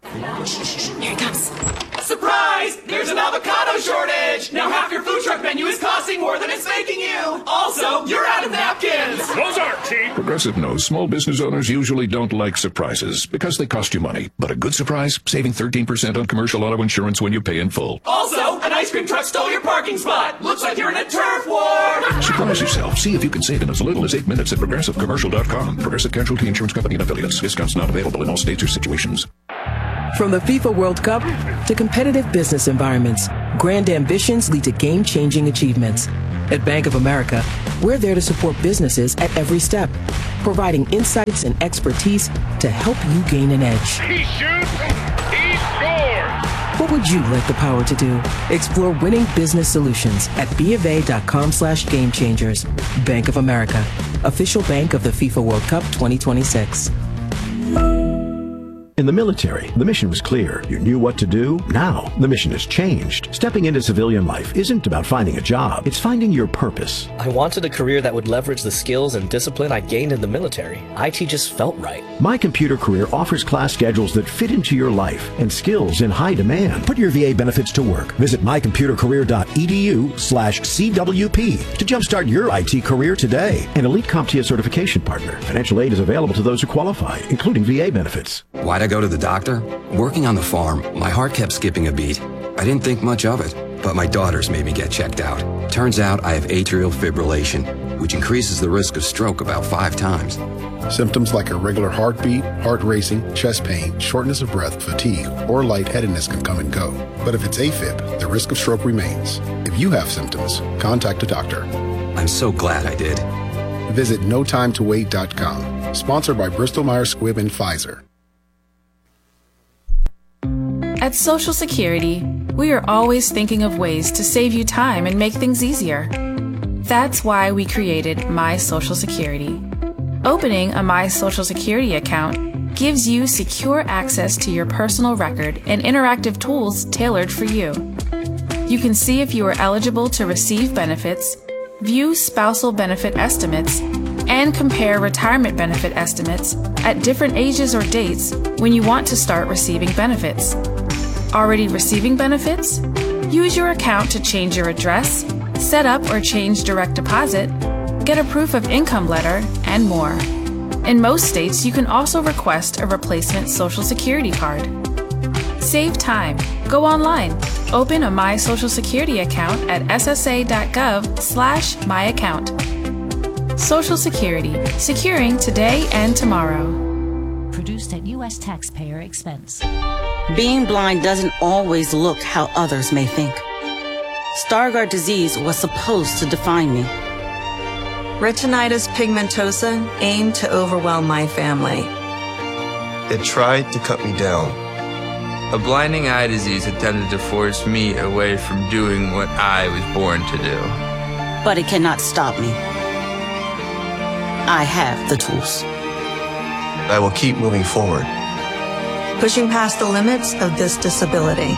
Here it comes. Surprise! There's an avocado shortage! Now half your food truck menu is costing more than it's making you! Also, you're out of napkins! Those aren't cheap! Progressive knows small business owners usually don't like surprises because they cost you money. But a good surprise, saving 13% on commercial auto insurance when you pay in full. Also, an ice cream truck stole your parking spot! Looks like you're in a turf war! Surprise yourself. See if you can save in as little as 8 minutes at ProgressiveCommercial.com. Progressive Casualty Insurance Company and Affiliates. Discounts not available in all states or situations. From the FIFA World Cup to competitive business environments, grand ambitions lead to game-changing achievements. At Bank of America, we're there to support businesses at every step, providing insights and expertise to help you gain an edge. He shoots, he scores! What would you like the power to do? Explore winning business solutions at BofA.com/gamechangers. Bank of America, official bank of the FIFA World Cup 2026. In the military, the mission was clear. You knew what to do. Now, the mission has changed. Stepping into civilian life isn't about finding a job. It's finding your purpose. I wanted a career that would leverage the skills and discipline I gained in the military. IT just felt right. My Computer Career offers class schedules that fit into your life and skills in high demand. Put your VA benefits to work. Visit mycomputercareer.edu/CWP to jumpstart your IT career today. An elite CompTIA certification partner. Financial aid is available to those who qualify, including VA benefits. Why'd I go to the doctor? Working on the farm, my heart kept skipping a beat. I didn't think much of it, but my daughters made me get checked out. Turns out I have atrial fibrillation, which increases the risk of stroke about 5 times. Symptoms like irregular heartbeat, heart racing, chest pain, shortness of breath, fatigue, or lightheadedness can come and go. But if it's AFib, the risk of stroke remains. If you have symptoms, contact a doctor. I'm so glad I did. Visit NoTimeToWait.com. Sponsored by Bristol Myers Squibb and Pfizer. At Social Security, we are always thinking of ways to save you time and make things easier. That's why we created My Social Security. Opening a My Social Security account gives you secure access to your personal record and interactive tools tailored for you. You can see if you are eligible to receive benefits, view spousal benefit estimates, and compare retirement benefit estimates at different ages or dates when you want to start receiving benefits. Already receiving benefits? Use your account to change your address, set up or change direct deposit, get a proof of income letter, and more. In most states, you can also request a replacement Social Security card. Save time. Go online. Open a My Social Security account at ssa.gov/myaccount. Social Security. Securing today and tomorrow. Produced at U.S. taxpayer expense. Being blind doesn't always look how others may think. Stargardt disease was supposed to define me. Retinitis pigmentosa aimed to overwhelm my family. It tried to cut me down. A blinding eye disease attempted to force me away from doing what I was born to do. But it cannot stop me. I have the tools. I will keep moving forward. Pushing past the limits of this disability.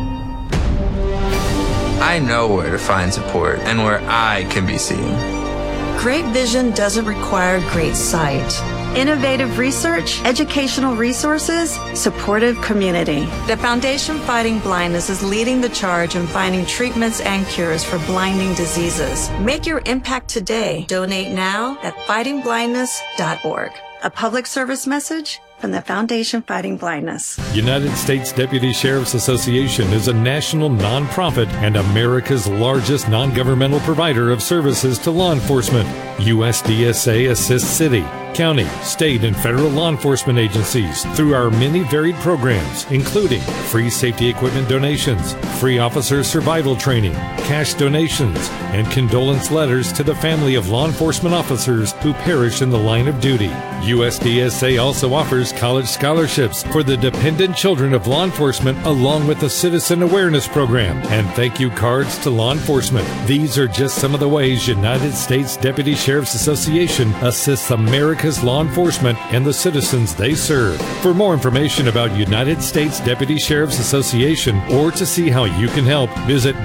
I know where to find support and where I can be seen. Great vision doesn't require great sight. Innovative research, educational resources, supportive community. The Foundation Fighting Blindness is leading the charge in finding treatments and cures for blinding diseases. Make your impact today. Donate now at fightingblindness.org. A public service message from the Foundation Fighting Blindness. United States Deputy Sheriff's Association is a national nonprofit and America's largest non-governmental provider of services to law enforcement. USDSA assists city, county, state, and federal law enforcement agencies through our many varied programs, including free safety equipment donations, free officer survival training, cash donations, and condolence letters to the family of law enforcement officers who perish in the line of duty. USDSA also offers college scholarships for the dependent children of law enforcement, along with a citizen awareness program and thank you cards to law enforcement. These are just some of the ways United States Deputy Sheriff's Association assists America's law enforcement and the citizens they serve. For more information about United States Deputy Sheriff's Association or to see how you can help, visit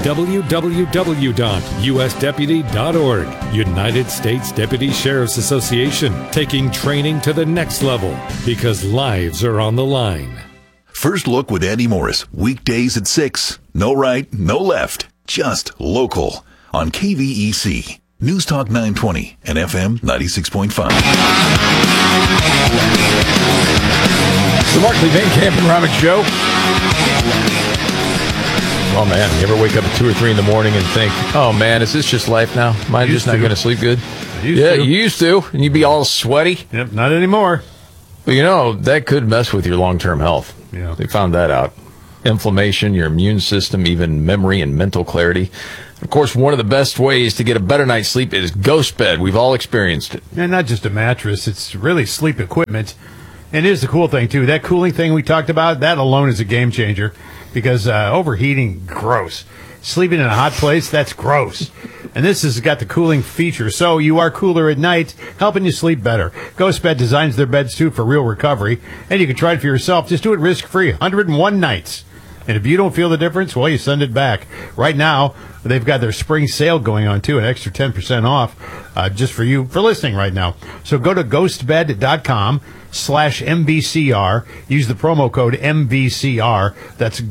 www.usdeputy.org. United States Deputy Sheriff's Association, taking training to the next level because lives are on the line. First Look with Andy Morris, weekdays at 6. No right, no left, just local on KVEC, News Talk 920 and FM 96.5. The Markley Van Camp and Robin Show. Oh, man, you ever wake up at 2 or 3 in the morning and think, oh, man, is this just life now? Am I just not going to sleep good? You used to, and you'd be all sweaty. Yep, not anymore. But, you know, that could mess with your long-term health. Yeah. They found that out. Inflammation, your immune system, even memory and mental clarity. Of course, one of the best ways to get a better night's sleep is Ghost Bed. We've all experienced it. And not just a mattress, it's really sleep equipment. And here's the cool thing, too. That cooling thing we talked about, that alone is a game changer. Because overheating, gross. Sleeping in a hot place, that's gross. And this has got the cooling feature, so you are cooler at night, helping you sleep better. Ghost Bed designs their beds, too, for real recovery. And you can try it for yourself. Just do it risk-free. 101 nights. And if you don't feel the difference, well, you send it back. Right now, they've got their spring sale going on, too, an extra 10% off just for you for listening right now. So go to ghostbed.com/MVCR. Use the promo code MVCR. That's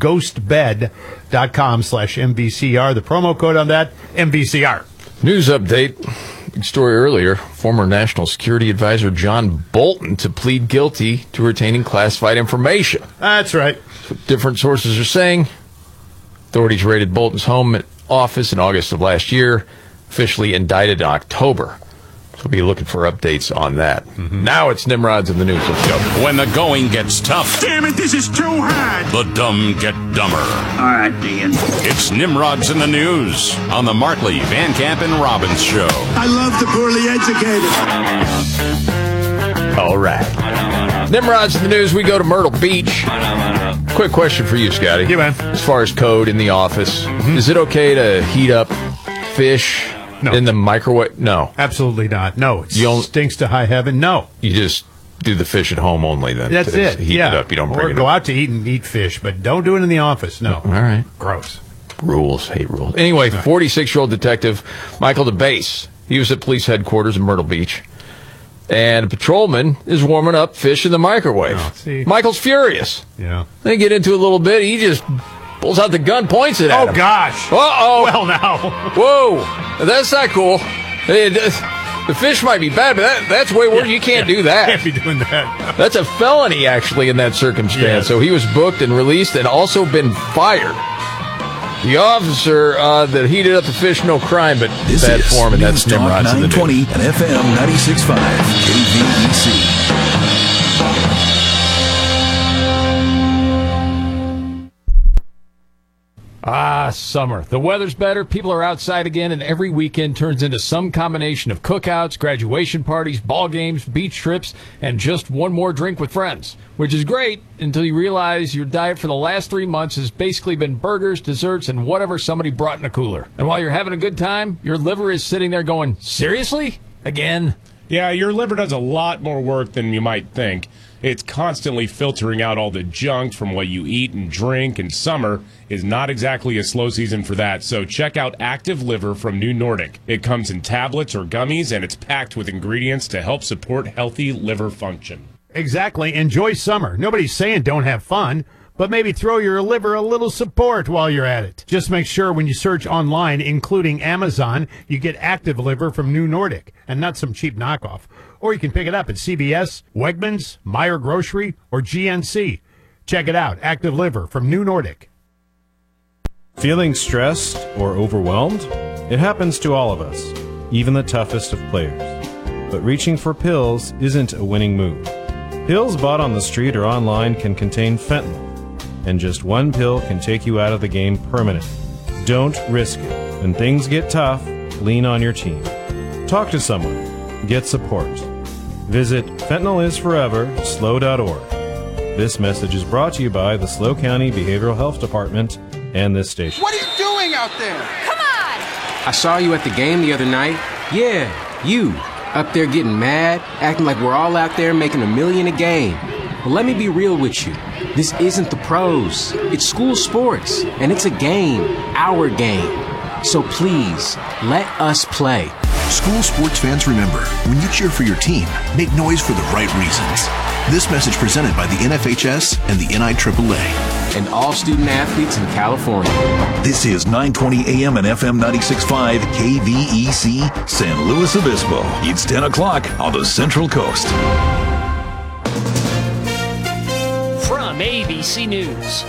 ghostbed.com/MVCR. The promo code on that, MVCR. News update. Big story earlier. Former National Security Advisor John Bolton to plead guilty to retaining classified information. That's right. That's what different sources are saying. Authorities raided Bolton's home and office in August of last year, officially indicted in October. So we'll be looking for updates on that. Mm-hmm. Now it's Nimrod's in the news. Let's go. When the going gets tough. Damn it, this is too hard. The dumb get dumber. All right, Dean. It's Nimrod's in the news on the Markley, Van Camp, and Robbins Show. I love the poorly educated. All right. Nimrod's in the news. We go to Myrtle Beach. Quick question for you, Scotty. Yeah, man. As far as code in the office, is it okay to heat up fish in the microwave? No. Absolutely not. No. It stinks to high heaven. No. You just do the fish at home only then. That's it. Heat it up. You don't bring it go up. out to eat and eat fish, but don't do it in the office. No. All right. Gross. Rules. Hate rules. Anyway, 46-year-old detective Michael DeBase. He was at police headquarters in Myrtle Beach. And a patrolman is warming up fish in the microwave. Oh, see. Michael's furious. Yeah. They get into it a little bit. He just pulls out the gun, points it at him. Oh, gosh. Uh-oh. Well, now. Whoa. That's not cool. The fish might be bad, but that's way worse. You can't do that. Can't be doing that. That's a felony, actually, in that circumstance. Yes. So he was booked and released and also been fired. The officer that heated up the fish, no crime, but This bad is form, and News that's Talk Nimrod's in the 920 news. and FM 96.5 KVEC. Ah, summer. The weather's better, people are outside again, and every weekend turns into some combination of cookouts, graduation parties, ball games, beach trips, and just one more drink with friends. Which is great until you realize your diet for the last 3 months has basically been burgers, desserts, and whatever somebody brought in a cooler. And while you're having a good time, your liver is sitting there going, seriously? Again? Yeah, your liver does a lot more work than you might think. It's constantly filtering out all the junk from what you eat and drink, and summer is not exactly a slow season for that, so check out Active Liver from New Nordic. It comes in tablets or gummies, and it's packed with ingredients to help support healthy liver function. Exactly. Enjoy summer. Nobody's saying don't have fun, but maybe throw your liver a little support while you're at it. Just make sure when you search online, including Amazon, you get Active Liver from New Nordic and not some cheap knockoff. Or you can pick it up at CVS, Wegmans, Meijer Grocery, or GNC. Check it out. Active Liver from New Nordic. Feeling stressed or overwhelmed? It happens to all of us, even the toughest of players. But reaching for pills isn't a winning move. Pills bought on the street or online can contain fentanyl, and just one pill can take you out of the game permanently. Don't risk it. When things get tough, lean on your team. Talk to someone. Get support. Visit fentanylisforever.slow.org. This message is brought to you by the SLO County Behavioral Health Department and this station. What are you doing out there? Come on! I saw you at the game the other night. Yeah, you. Up there getting mad, acting like we're all out there making $1 million a game. Well, let me be real with you. This isn't the pros. It's school sports, and it's a game, our game. So please, let us play. School sports fans, remember, when you cheer for your team, make noise for the right reasons. This message presented by the NFHS and the NIAAA. And all student athletes in California. This is 920 AM and FM 96.5 KVEC, San Luis Obispo. It's 10 o'clock on the Central Coast. From ABC News,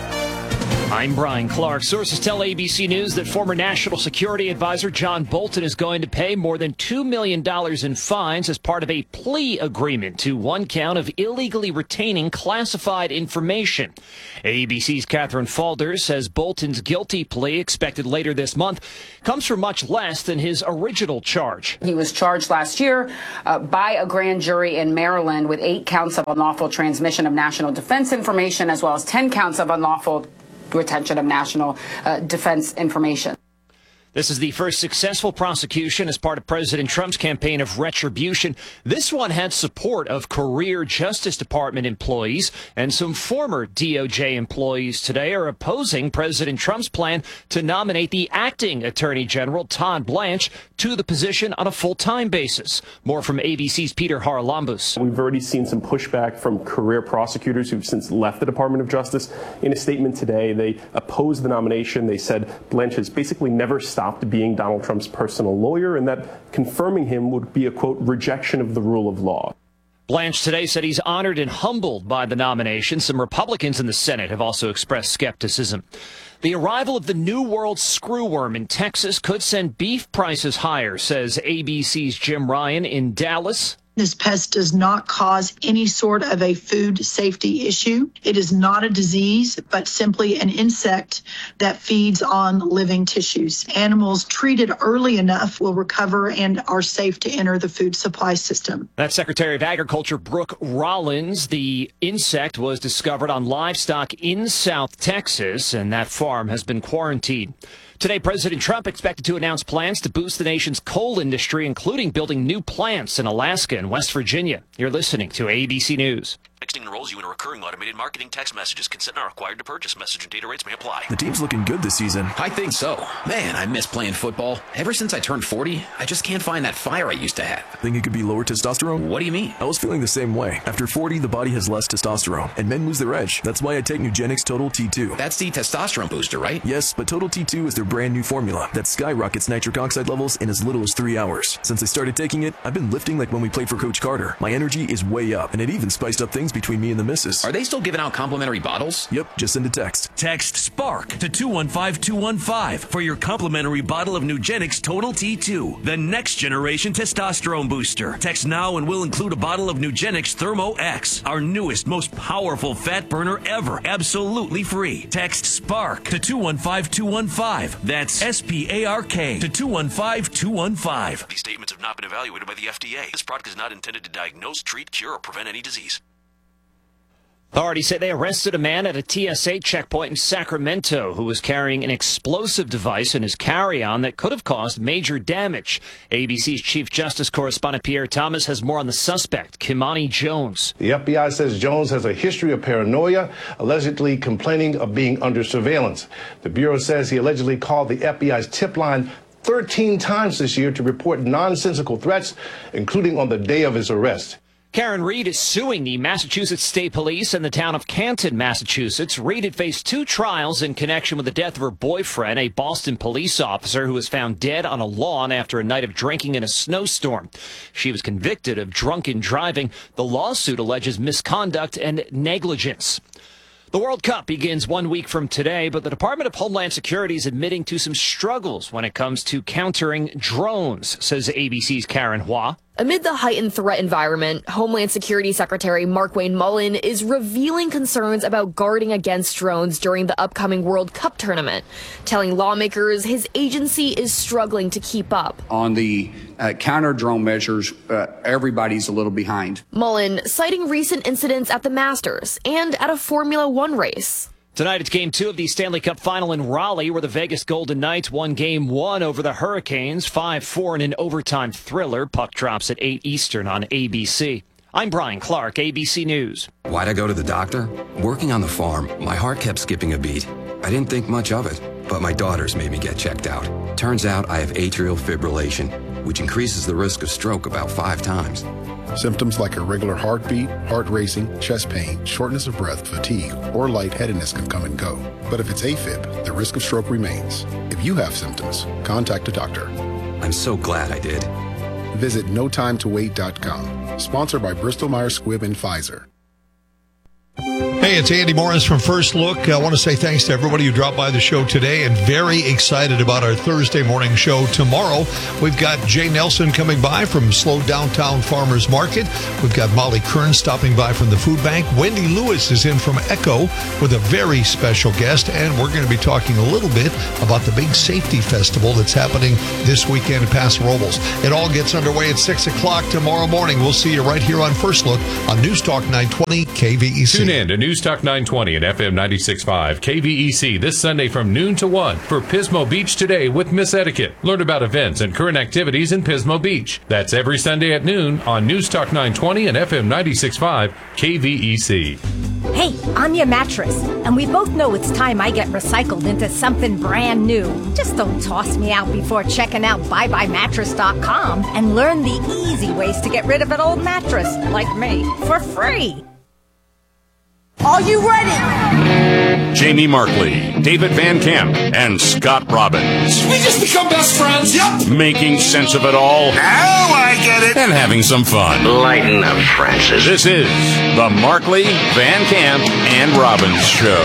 I'm Brian Clark. Sources tell ABC News that former National Security Advisor John Bolton is going to pay more than $2 million in fines as part of a plea agreement to one count of illegally retaining classified information. ABC's Catherine Falder says Bolton's guilty plea, expected later this month, comes for much less than his original charge. He was charged last year by a grand jury in Maryland with 8 counts of unlawful transmission of national defense information, as well as 10 counts of unlawful retention of national defense information. This is the first successful prosecution as part of President Trump's campaign of retribution. This one had support of career Justice Department employees, and some former DOJ employees today are opposing President Trump's plan to nominate the acting Attorney General, Todd Blanche, to the position on a full-time basis. More from ABC's Peter Haralambous. We've already seen some pushback from career prosecutors who've since left the Department of Justice. In a statement today, they opposed the nomination. They said Blanche has basically never stopped being Donald Trump's personal lawyer, and that confirming him would be a, quote, rejection of the rule of law. Blanche today said he's honored and humbled by the nomination. Some Republicans in the Senate have also expressed skepticism. The arrival of the New World screwworm in Texas could send beef prices higher, says ABC's Jim Ryan in Dallas. This pest does not cause any sort of a food safety issue. It is not a disease, but simply an insect that feeds on living tissues. Animals treated early enough will recover and are safe to enter the food supply system. That's Secretary of Agriculture Brooke Rollins. The insect was discovered on livestock in South Texas, and that farm has been quarantined. Today, President Trump expected to announce plans to boost the nation's coal industry, including building new plants in Alaska and West Virginia. You're listening to ABC News. Texting enrolls you in a recurring automated marketing text messages. Consent not required to purchase. Message and data rates may apply. The team's looking good this season. I think so. Man, I miss playing football. Ever since I turned 40, I just can't find that fire I used to have. Think it could be lower testosterone? What do you mean? I was feeling the same way. After 40, the body has less testosterone, and men lose their edge. That's why I take Nugenix Total T2. That's the testosterone booster, right? Yes, but Total T2 is their brand new formula that skyrockets nitric oxide levels in as little as 3 hours. Since I started taking it, I've been lifting like when we played for Coach Carter. My energy is way up, and it even spiced up things between me and the missus. Are they still giving out complimentary bottles? Yep, just send a text. Text SPARK to 215-215 for your complimentary bottle of Nugenix Total T2, the next generation testosterone booster. Text now and we'll include a bottle of Nugenix Thermo X, our newest, most powerful fat burner ever, absolutely free. Text SPARK to 215-215. That's SPARK to 215-215. These statements have not been evaluated by the FDA. This product is not intended to diagnose, treat, cure, or prevent any disease. Authorities say they arrested a man at a TSA checkpoint in Sacramento who was carrying an explosive device in his carry-on that could have caused major damage. ABC's Chief Justice correspondent Pierre Thomas has more on the suspect, Kimani Jones. The FBI says Jones has a history of paranoia, allegedly complaining of being under surveillance. The Bureau says he allegedly called the FBI's tip line 13 times this year to report nonsensical threats, including on the day of his arrest. Karen Reed is suing the Massachusetts State Police in the town of Canton, Massachusetts. Reed had faced 2 trials in connection with the death of her boyfriend, a Boston police officer who was found dead on a lawn after a night of drinking in a snowstorm. She was convicted of drunken driving. The lawsuit alleges misconduct and negligence. The World Cup begins 1 week from today, but the Department of Homeland Security is admitting to some struggles when it comes to countering drones, says ABC's Karen Hua. Amid the heightened threat environment, Homeland Security Secretary Markwayne Mullin is revealing concerns about guarding against drones during the upcoming World Cup tournament, telling lawmakers his agency is struggling to keep up. On the counter-drone measures, everybody's a little behind. Mullin citing recent incidents at the Masters and at a Formula One race. Tonight, it's Game 2 of the Stanley Cup Final in Raleigh, where the Vegas Golden Knights won Game 1 over the Hurricanes, 5-4 in an overtime thriller. Puck drops at 8 Eastern on ABC. I'm Brian Clark, ABC News. Why'd I go to the doctor? Working on the farm, my heart kept skipping a beat. I didn't think much of it, but my daughters made me get checked out. Turns out I have atrial fibrillation, which increases the risk of stroke about 5 times. Symptoms like irregular heartbeat, heart racing, chest pain, shortness of breath, fatigue, or lightheadedness can come and go. But if it's AFib, the risk of stroke remains. If you have symptoms, contact a doctor. I'm so glad I did. Visit notimetowait.com. Sponsored by Bristol-Myers Squibb and Pfizer. Hey, it's Andy Morris from First Look. I want to say thanks to everybody who dropped by the show today, and very excited about our Thursday morning show tomorrow. We've got Jay Nelson coming by from Slow Downtown Farmers Market. We've got Molly Kern stopping by from the Food Bank. Wendy Lewis is in from Echo with a very special guest, and we're going to be talking a little bit about the big safety festival that's happening this weekend in Paso Robles. It all gets underway at 6 o'clock tomorrow morning. We'll see you right here on First Look on News Talk 920 KVEC. Tune in to News Talk 920 and FM 96.5 KVEC this Sunday from noon to 1 for Pismo Beach Today with Miss Etiquette. Learn about events and current activities in Pismo Beach. That's every Sunday at noon on News Talk 920 and FM 96.5 KVEC. Hey, I'm your mattress, and we both know it's time I get recycled into something brand new. Just don't toss me out before checking out BuyBuyMattress.com and learn the easy ways to get rid of an old mattress, like me, for free. Are you ready? Jamie Markley, David Van Camp, and Scott Robbins. We just become best friends, yep. Making sense of it all. Now I get it. And having some fun. Lighten up, Francis. This is the Markley, Van Camp, and Robbins Show.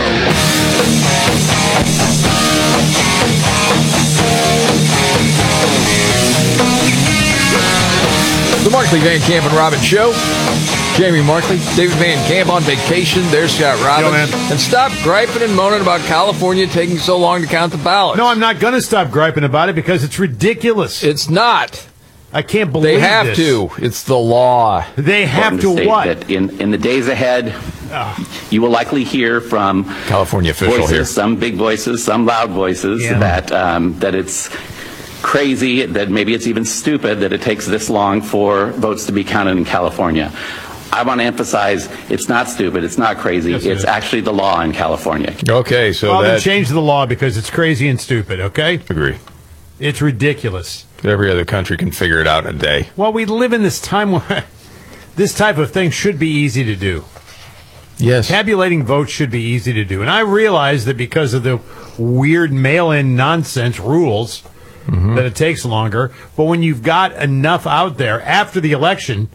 The Markley, Van Camp, and Robbins Show. Jamie Markley, David Van Camp on vacation. There's Scott Robbins. And stop griping and moaning about California taking so long to count the ballots. No, I'm not going to stop griping about it because it's ridiculous. It's not. I can't believe they have this. to. It's the law. They have to what? That in the days ahead, you will likely hear from California official voices, here. some big voices, some loud voices, that it's crazy, that maybe it's even stupid that it takes this long for votes to be counted in California. I want to emphasize it's not stupid, it's not crazy, it's actually the law in California. Okay, so then change the law because it's crazy and stupid, okay? Agree. It's ridiculous. Every other country can figure it out in a day. Well, we live in this time where this type of thing should be easy to do. Yes. Tabulating votes should be easy to do. And I realize that because of the weird mail-in nonsense rules, that it takes longer. But when you've got enough out there after the election,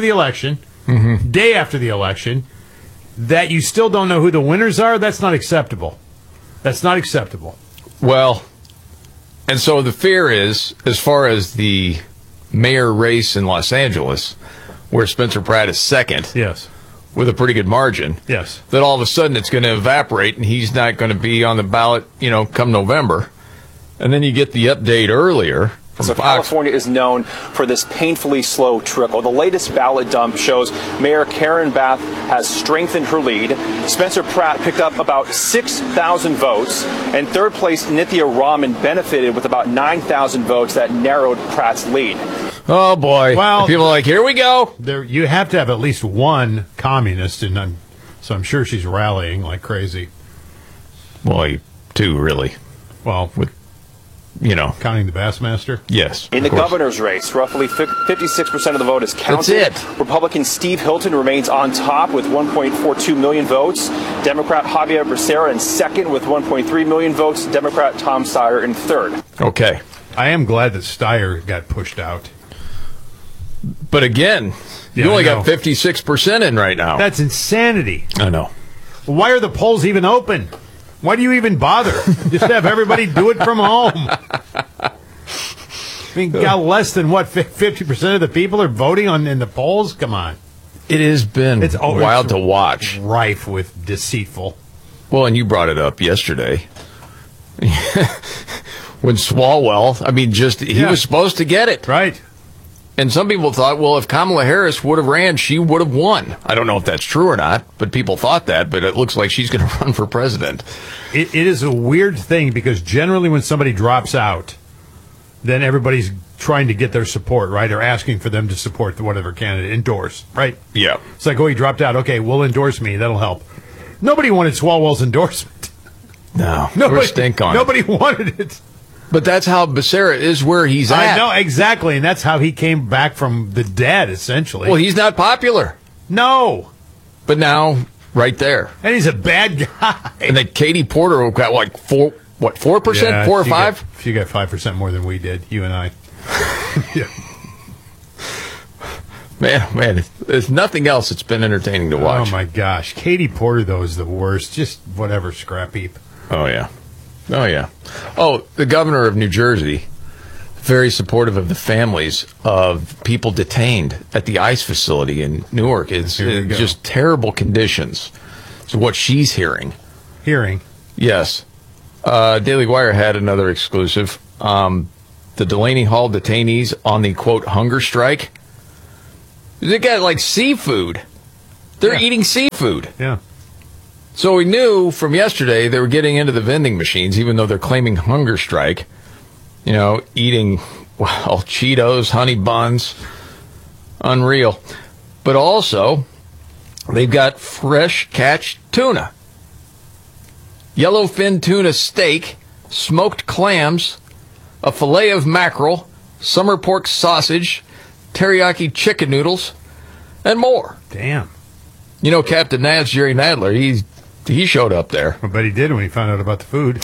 day after the election, that you still don't know who the winners are, that's not acceptable. That's not acceptable. Well, and so the fear is, as far as the mayor race in Los Angeles, where Spencer Pratt is second, yes, with a pretty good margin, yes, that all of a sudden it's going to evaporate and he's not going to be on the ballot, come November. And then you get the update earlier. So California is known for this painfully slow trickle. The latest ballot dump shows Mayor Karen Bath has strengthened her lead. Spencer Pratt picked up about 6,000 votes. And third place, Nithya Raman benefited with about 9,000 votes that narrowed Pratt's lead. Oh, boy. Well, people are like, here we go. You have to have at least one communist, so I'm sure she's rallying like crazy. Well, two, really. Well, with counting the Bassmaster? Yes. In the governor's race, roughly 56% of the vote is counted. That's it. Republican Steve Hilton remains on top with 1.42 million votes. Democrat Javier Becerra in second with 1.3 million votes. Democrat Tom Steyer in third. Okay. I am glad that Steyer got pushed out. But again, you only got 56% in right now. That's insanity. I know. Why are the polls even open? Why do you even bother? Just have everybody do it from home. I mean, got less than, 50% of the people are voting in the polls? Come on. It has been wild to watch. Rife with deceitful. Well, and you brought it up yesterday. When Swalwell, he was supposed to get it. Right. And some people thought, well, if Kamala Harris would have ran, she would have won. I don't know if that's true or not, but people thought that, but it looks like she's going to run for president. It is a weird thing because generally when somebody drops out, then everybody's trying to get their support, right? Or asking for them to support whatever candidate, endorse, right? Yeah. It's like, he dropped out. Okay, we'll endorse me. That'll help. Nobody wanted Swalwell's endorsement. No, nobody stink on Nobody wanted it. But that's how Becerra is where he's at. I know, exactly, and that's how he came back from the dead, essentially. Well, he's not popular. No. But now, right there. And he's a bad guy. And then Katie Porter got like 4%? Yeah, 4 or 5? She got 5% more than we did, you and I. Yeah. Man, there's nothing else that's been entertaining to watch. Oh, my gosh. Katie Porter, though, is the worst. Just whatever, scrap heap. Oh, yeah. Oh, the governor of New Jersey, very supportive of the families of people detained at the ICE facility in Newark. It's just terrible conditions. So what she's hearing. Yes. Daily Wire had another exclusive. The Delaney Hall detainees on the, quote, hunger strike. They got, like, seafood. They're eating seafood. Yeah. So we knew from yesterday they were getting into the vending machines, even though they're claiming hunger strike. You know, eating, well, Cheetos, honey buns. Unreal. But also, they've got fresh catch tuna. Yellowfin tuna steak, smoked clams, a fillet of mackerel, summer pork sausage, teriyaki chicken noodles, and more. Damn. You know, Captain Nads, Jerry Nadler, he showed up there. I bet he did when he found out about the food.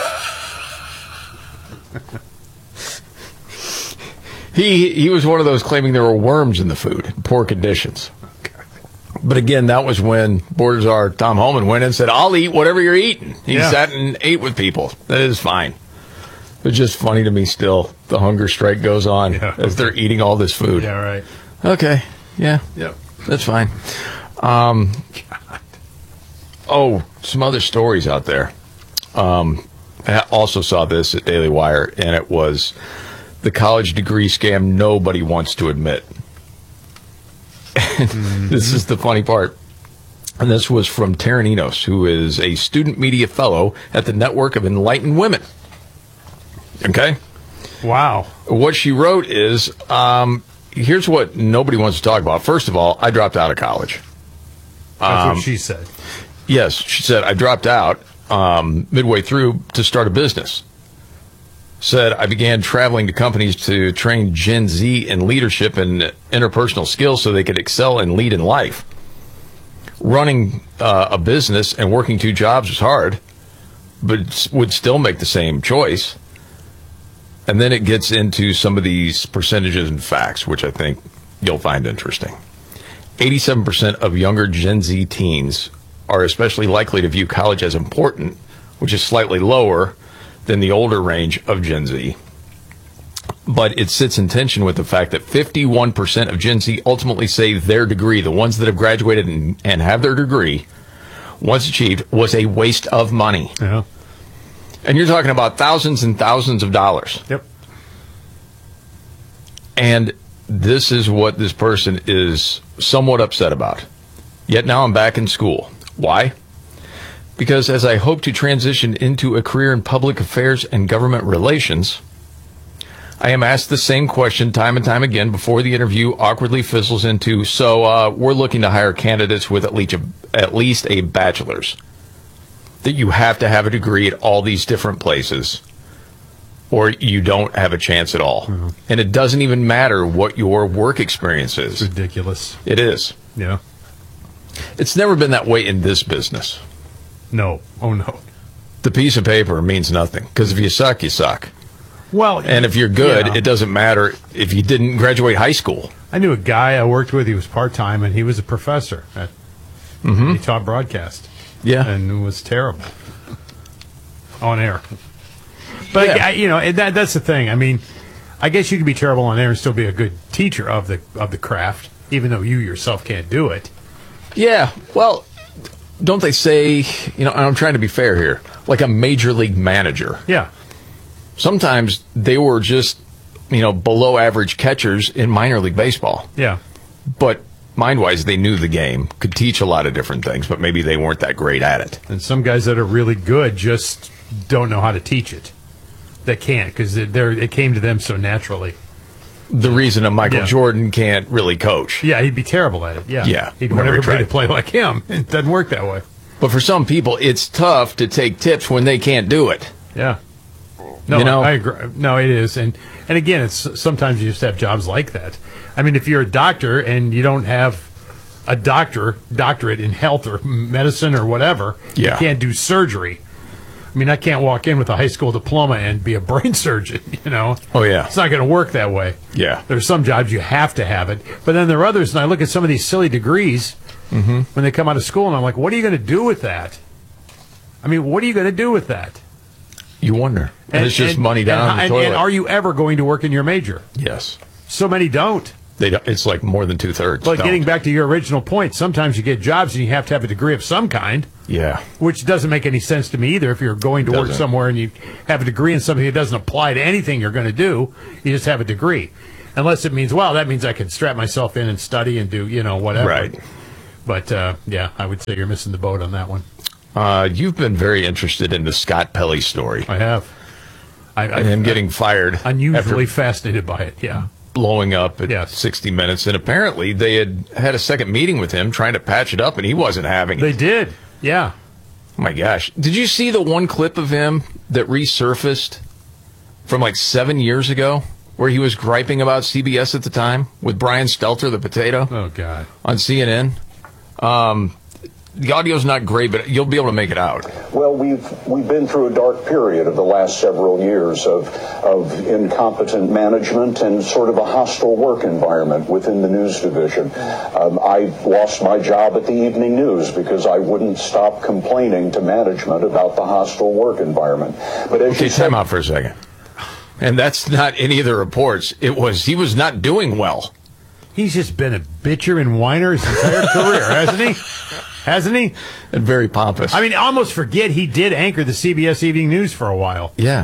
He was one of those claiming there were worms in the food, poor conditions. But again, that was when Border Czar Tom Homan went in and said, I'll eat whatever you're eating. He sat and ate with people. That is fine. It's just funny to me still. The hunger strike goes on as they're eating all this food. Yeah, right. Okay. Yeah. Yep. That's fine. Some other stories out there. I also saw this at Daily Wire, and it was the college degree scam nobody wants to admit. This is the funny part. And this was from Taryn Enos, who is a student media fellow at the Network of Enlightened Women. Okay? Wow. What she wrote is, here's what nobody wants to talk about. First of all, I dropped out of college. That's what she said. Yes, she said, I dropped out midway through to start a business. Said, I began traveling to companies to train Gen Z in leadership and interpersonal skills so they could excel and lead in life. Running a business and working 2 jobs was hard, but would still make the same choice. And then it gets into some of these percentages and facts, which I think you'll find interesting. 87% of younger Gen Z teens are especially likely to view college as important, which is slightly lower than the older range of Gen Z. But it sits in tension with the fact that 51% of Gen Z ultimately say their degree, the ones that have graduated and have their degree, once achieved, was a waste of money. Yeah. And you're talking about thousands and thousands of dollars. Yep. And this is what this person is somewhat upset about. Yet now I'm back in school. Why? Because as I hope to transition into a career in public affairs and government relations, I am asked the same question time and time again before the interview awkwardly fizzles into, so we're looking to hire candidates with at least a bachelor's. That you have to have a degree at all these different places, or you don't have a chance at all. Mm-hmm. And it doesn't even matter what your work experience is. It's ridiculous. It is. Yeah. It's never been that way in this business. No. Oh, no. The piece of paper means nothing, because if you suck, you suck. Well, and if you're good, it doesn't matter if you didn't graduate high school. I knew a guy I worked with. He was part-time, and he was a professor. He taught broadcast. Yeah. And it was terrible. On air. But, that's the thing. I mean, I guess you can be terrible on air and still be a good teacher of the craft, even though you yourself can't do it. Yeah. Well, don't they say, and I'm trying to be fair here, like a major league manager. Yeah. Sometimes they were just, below average catchers in minor league baseball. Yeah. But mind-wise, they knew the game, could teach a lot of different things, but maybe they weren't that great at it. And some guys that are really good just don't know how to teach it. They can't, because it came to them so naturally. The reason a Michael Jordan can't really coach. Yeah, he'd be terrible at it. Yeah. Yeah. He'd want everybody to play like him. It doesn't work that way. But for some people, it's tough to take tips when they can't do it. Yeah. No, I agree. No, it is. And again, it's sometimes you just have jobs like that. I mean, if you're a doctor and you don't have a doctorate in health or medicine or whatever, you can't do surgery. I mean, I can't walk in with a high school diploma and be a brain surgeon, you know? Oh, yeah. It's not going to work that way. Yeah. There's some jobs you have to have it. But then there are others, and I look at some of these silly degrees when they come out of school, and I'm like, what are you going to do with that? I mean, what are you going to do with that? You wonder. And it's just money down the toilet. And are you ever going to work in your major? Yes. So many don't. They don't. It's like more than 2/3. But getting back to your original point, sometimes you get jobs and you have to have a degree of some kind. Yeah. Which doesn't make any sense to me either. If you're going to work somewhere and you have a degree in something that doesn't apply to anything you're going to do, you just have a degree. Unless it means, well, that means I can strap myself in and study and do, whatever. Right. But, I would say you're missing the boat on that one. You've been very interested in the Scott Pelley story. I have. And him getting fired. Unusually fascinated by it, yeah. Blowing up at 60 Minutes. And apparently they had a second meeting with him trying to patch it up, and he wasn't having it. They did, yeah. Oh, my gosh. Did you see the one clip of him that resurfaced from like 7 years ago where he was griping about CBS at the time with Brian Stelter, the potato? Oh, God. On CNN? The audio's not great, but you'll be able to make it out. Well, we've been through a dark period of the last several years of incompetent management and sort of a hostile work environment within the news division. I lost my job at the Evening News because I wouldn't stop complaining to management about the hostile work environment. But as time out for a second. And that's not any of the reports. He was not doing well. He's just been a bitcher and whiner his entire career, hasn't he? Hasn't he? And very pompous. I mean, almost forget he did anchor the CBS Evening News for a while. Yeah.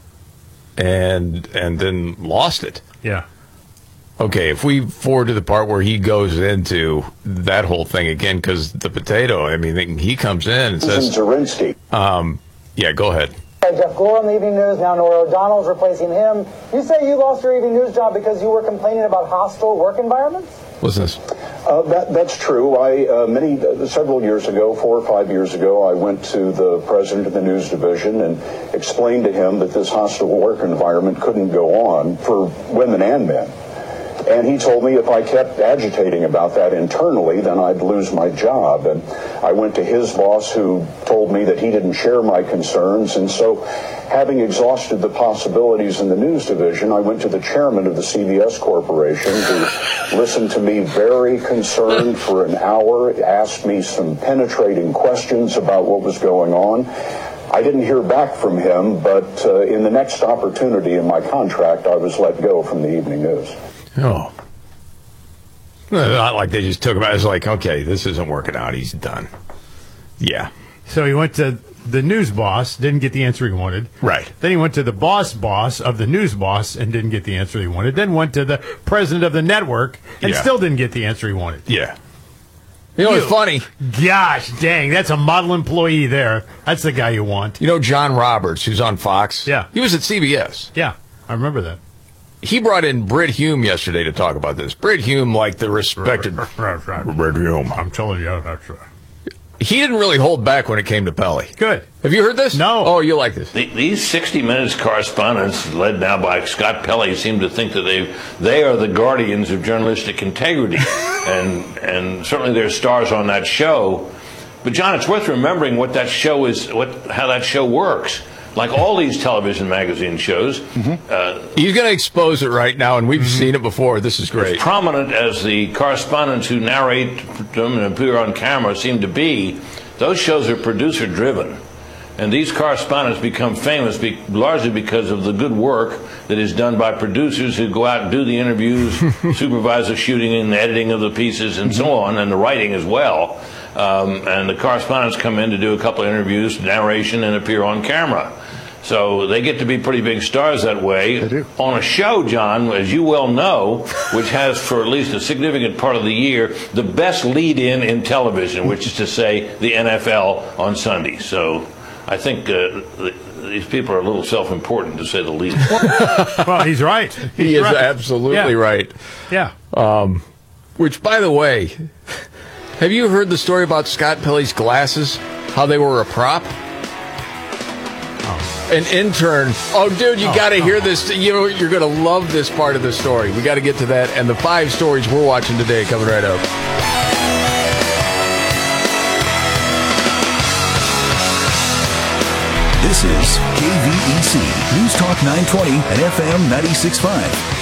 And then lost it. Yeah. Okay, if we forward to the part where he goes into that whole thing again, because the potato, I mean, he comes in and says... Zarinsky. Yeah, go ahead. Jeff Gore on the Evening News, now Nora O'Donnell's replacing him. You say you lost your Evening News job because you were complaining about hostile work environments? What's this? That's true. Several years ago, 4 or 5 years ago, I went to the president of the news division and explained to him that this hostile work environment couldn't go on for women and men. And he told me if I kept agitating about that internally, then I'd lose my job. And I went to his boss, who told me that he didn't share my concerns. And so, having exhausted the possibilities in the news division, I went to the chairman of the CBS Corporation, who listened to me very concerned for an hour, asked me some penetrating questions about what was going on. I didn't hear back from him, but in the next opportunity in my contract, I was let go from the Evening News. Oh. Not like they just took him out. It's like, okay, this isn't working out. He's done. Yeah. So he went to the news boss, didn't get the answer he wanted. Right. Then he went to the boss of the news boss and didn't get the answer he wanted. Then went to the president of the network and still didn't get the answer he wanted. Yeah. You know, it's funny. Gosh, dang, that's a model employee there. That's the guy you want. You know John Roberts, who's on Fox? Yeah. He was at CBS. Yeah, I remember that. He brought in Britt Hume yesterday to talk about this. Britt Hume, like the respected... Right. Britt Hume. I'm telling you, that's right. He didn't really hold back when it came to Pelley. Good. Have you heard this? No. Oh, you like this. These 60 Minutes correspondents, led now by Scott Pelley, seem to think that they are the guardians of journalistic integrity. and certainly they're stars on that show. But, John, it's worth remembering what that show is, how that show works. Like all these television magazine shows. He's going to expose it right now, and we've seen it before. This is great. As prominent as the correspondents who narrate them and appear on camera seem to be, those shows are producer-driven. And these correspondents become famous largely because of the good work that is done by producers who go out and do the interviews, supervise the shooting and the editing of the pieces, and so on, and the writing as well. And the correspondents come in to do a couple of interviews, narration, and appear on camera. So they get to be pretty big stars that way. On a show, John, as you well know, which has for at least a significant part of the year the best lead-in in television, which is to say the NFL on Sunday. So I think these people are a little self-important, to say the least. Well, he's right. He is absolutely right. Yeah. Which, by the way, have you heard the story about Scott Pelley's glasses? How they were a prop? an intern. Oh, dude, you got to hear this. You're going to love this part of the story. We got to get to that and the 5 stories we're watching today coming right up. This is KVEC News Talk 920 and FM 96.5.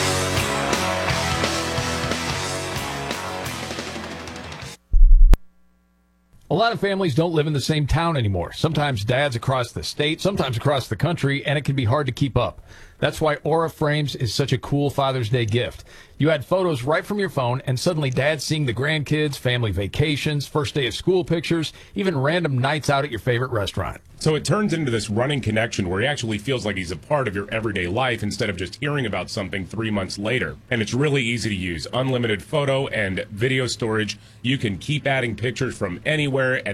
A lot of families don't live in the same town anymore. Sometimes dad's across the state, sometimes across the country, and it can be hard to keep up. That's why Aura Frames is such a cool Father's Day gift. You add photos right from your phone, and suddenly dad's seeing the grandkids, family vacations, first day of school pictures, even random nights out at your favorite restaurant. So it turns into this running connection where he actually feels like he's a part of your everyday life instead of just hearing about something 3 months later. And it's really easy to use. Unlimited photo and video storage. You can keep adding pictures from anywhere and